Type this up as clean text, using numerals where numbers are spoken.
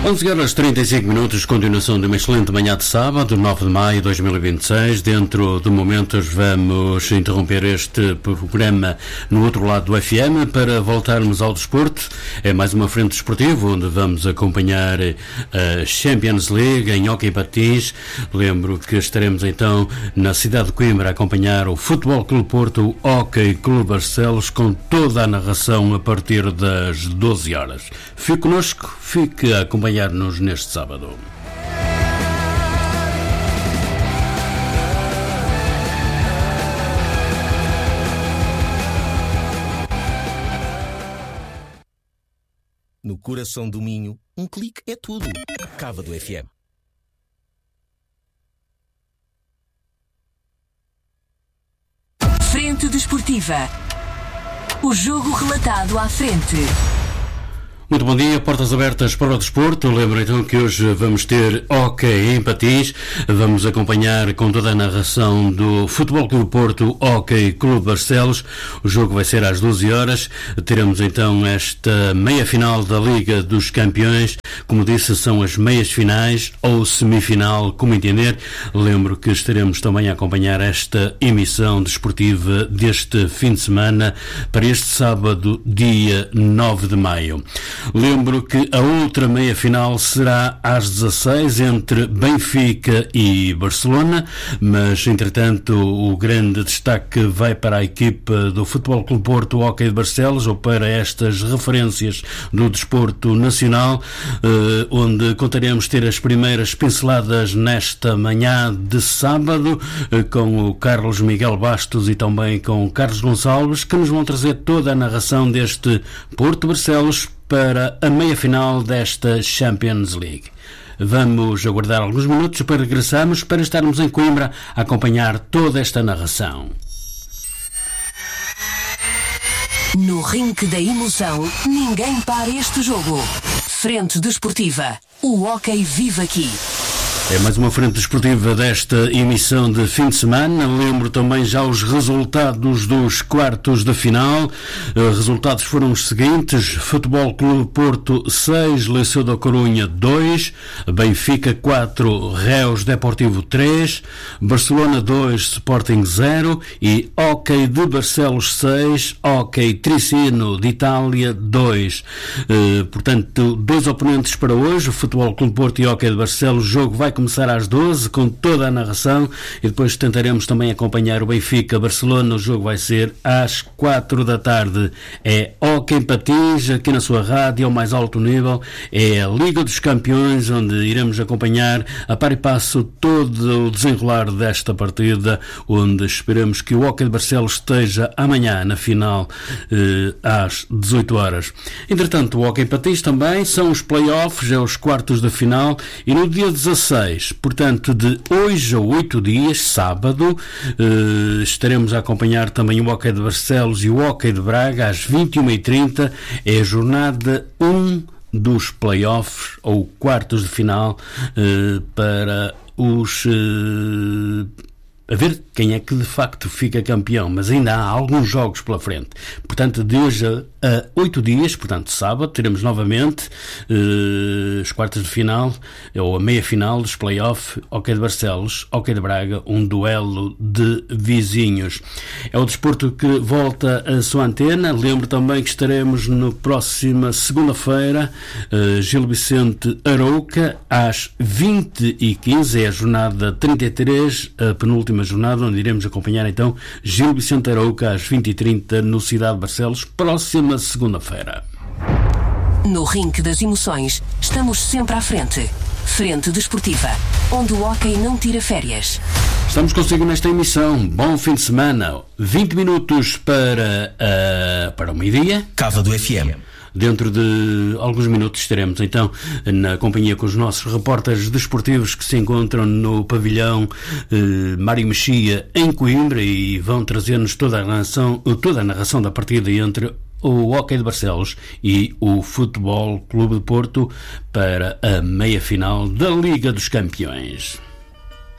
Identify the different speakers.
Speaker 1: 11h35, continuação de uma excelente manhã de sábado, 9 de maio de 2026. Dentro de momentos vamos interromper este programa no outro lado do FM para voltarmos ao desporto. É mais uma frente desportiva onde vamos acompanhar a Champions League em hóquei patins. Lembro que estaremos então na cidade de Coimbra a acompanhar o Futebol Clube Porto, o Hóquei Clube Barcelos, com toda a narração a partir das 12 horas. Fique connosco, fique a acompanhar-nos neste sábado.
Speaker 2: No coração do Minho, um clique é tudo. Cava do FM.
Speaker 3: Frente Desportiva. O jogo relatado à frente.
Speaker 1: Muito bom dia, portas abertas para o desporto. Lembro então que hoje vamos ter hóquei em patins. Vamos acompanhar com toda a narração do Futebol Clube Porto, Hóquei Clube Barcelos. O jogo vai ser às 12 horas. Teremos então esta meia-final da Liga dos Campeões. Como disse, são as meias finais ou semifinal, como entender. Lembro que estaremos também a acompanhar esta emissão desportiva deste fim de semana para este sábado, dia 9 de maio. Lembro que a outra meia-final será às 16 entre Benfica e Barcelona, mas entretanto o grande destaque vai para a equipa do Futebol Clube Porto, Hóquei de Barcelos, ou para estas referências do desporto nacional, onde contaremos ter as primeiras pinceladas nesta manhã de sábado, com o Carlos Miguel Bastos e também com o Carlos Gonçalves, que nos vão trazer toda a narração deste Porto Barcelos para a meia-final desta Champions League. Vamos aguardar alguns minutos para regressarmos, para estarmos em Coimbra a acompanhar toda esta narração.
Speaker 3: No rinque da emoção, ninguém para este jogo. Frente Desportiva. O hóquei vive aqui.
Speaker 1: É mais uma frente desportiva desta emissão de fim de semana. Lembro também já os resultados dos quartos de final. Resultados foram os seguintes: Futebol Clube Porto 6, Liceu da Corunha 2, Benfica 4, Reus Deportivo 3, Barcelona 2, Sporting 0 e Hóquei de Barcelos 6, Hóquei Tricino de Itália 2. Portanto, dois oponentes para hoje, o Futebol Clube Porto e Hóquei de Barcelos. O jogo vai começar às 12 com toda a narração e depois tentaremos também acompanhar o Benfica-Barcelona. O jogo vai ser às 4 da tarde. É hóquei em patins aqui na sua rádio, ao mais alto nível. É a Liga dos Campeões, onde iremos acompanhar a par e passo todo o desenrolar desta partida, onde esperamos que o Hóquei de Barcelos esteja amanhã na final às 18 horas. Entretanto, o hóquei em patins também são os play-offs, é os quartos de final, e no dia 16, portanto de hoje a 8 dias, sábado, estaremos a acompanhar também o Hóquei de Barcelos e o Hóquei de Braga às 21h30. É a jornada 1 dos play-offs ou quartos de final para os a ver quem é que de facto fica campeão, mas ainda há alguns jogos pela frente. Portanto, de hoje a 8 dias, portanto sábado, teremos novamente os quartos de final, ou a meia-final dos play-off, Hóquei de Barcelos, Hóquei de Braga, um duelo de vizinhos. É o desporto que volta a sua antena. Lembro também que estaremos no próxima segunda-feira, Gil Vicente Arouca, às 20h15, é a jornada 33, a penúltima jornada, onde iremos acompanhar então Gil Vicente Arouca às 20h30 no Cidade de Barcelos, próxima segunda-feira.
Speaker 3: No rinque das emoções, estamos sempre à frente. Frente Desportiva, onde o hóquei não tira férias.
Speaker 1: Estamos consigo nesta emissão. Bom fim de semana. 20 minutos para o meio-dia.
Speaker 2: Cava do FM.
Speaker 1: Dentro de alguns minutos estaremos então na companhia com os nossos repórteres desportivos que se encontram no pavilhão Mário Mexia em Coimbra e vão trazer-nos toda a narração da partida entre o Hóquei de Barcelos e o Futebol Clube de Porto para a meia-final da Liga dos Campeões.